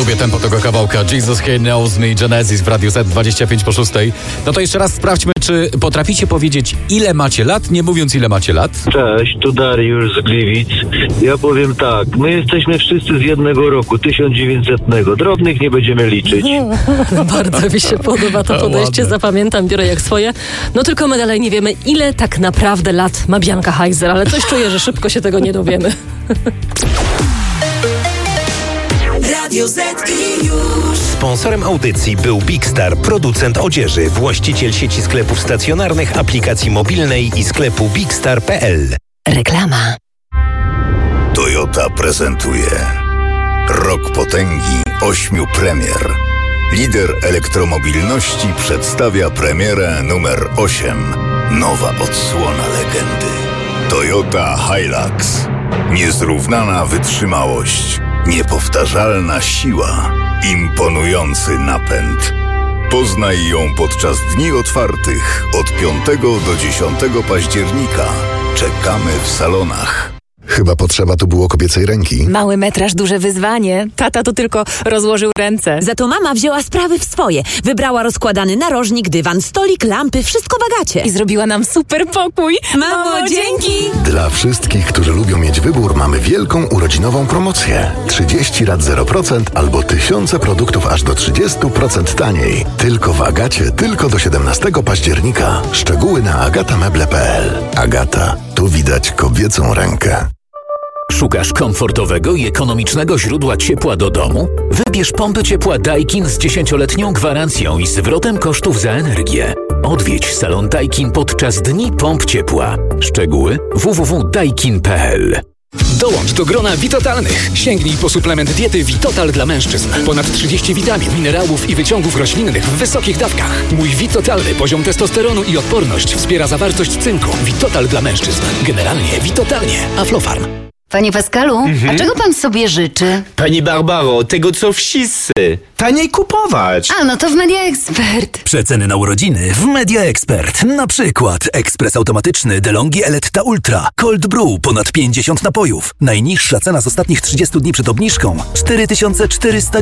Lubię tempo tego kawałka. Jesus He Knows Me, Genesis w Radiu Z 25 po 6. No to jeszcze raz sprawdźmy, czy potraficie powiedzieć, ile macie lat, nie mówiąc ile macie lat. Cześć, tu Dariusz z Gliwic. Ja powiem tak, my jesteśmy wszyscy z jednego roku, 1900. Drobnych nie będziemy liczyć. Bardzo mi się podoba to podejście, Ładne. zapamiętam, biorę jak swoje. No tylko my dalej nie wiemy, ile tak naprawdę lat ma Bianka Heiser, ale coś czuję, że szybko się tego nie dowiemy. Radio Z i już. Sponsorem audycji był Big Star, producent odzieży, właściciel sieci sklepów stacjonarnych, aplikacji mobilnej i sklepu bigstar.pl. Reklama. Toyota prezentuje Rok Potęgi 8 premier. Lider elektromobilności przedstawia premierę numer 8. Nowa odsłona legendy. Toyota Hilux. Niezrównana wytrzymałość. Niepowtarzalna siła. Imponujący napęd. Poznaj ją podczas dni otwartych od 5 do 10 października. Czekamy w salonach. Chyba potrzeba tu było kobiecej ręki. Mały metraż, duże wyzwanie. Tata tu tylko rozłożył ręce. Za to mama wzięła sprawy w swoje. Wybrała rozkładany narożnik, dywan, stolik, lampy, wszystko w Agacie. I zrobiła nam super pokój. Mamo, dzięki! Dla wszystkich, którzy lubią mieć wybór, mamy wielką urodzinową promocję. 30 lat 0% albo tysiące produktów aż do 30% taniej. Tylko w Agacie, tylko do 17 października. Szczegóły na agatameble.pl. Agata, tu widać kobiecą rękę. Szukasz komfortowego i ekonomicznego źródła ciepła do domu? Wybierz pompy ciepła Daikin z 10-letnią gwarancją i zwrotem kosztów za energię. Odwiedź salon Daikin podczas Dni Pomp Ciepła. Szczegóły www.daikin.pl. Dołącz do grona Witotalnych. Sięgnij po suplement diety Witotal dla mężczyzn. Ponad 30 witamin, minerałów i wyciągów roślinnych w wysokich dawkach. Mój Witotalny poziom testosteronu i odporność wspiera zawartość cynku. Witotal dla mężczyzn. Generalnie Witotalnie. Aflofarm. Panie Pascalu, a czego pan sobie życzy? Pani Barbaro, tego co wszyscy. Taniej kupować. A, no to w Media Expert. Przeceny na urodziny w Media Expert. Na przykład ekspres automatyczny DeLonghi Eletta Ultra. Cold Brew, ponad 50 napojów. Najniższa cena z ostatnich 30 dni przed obniżką 4490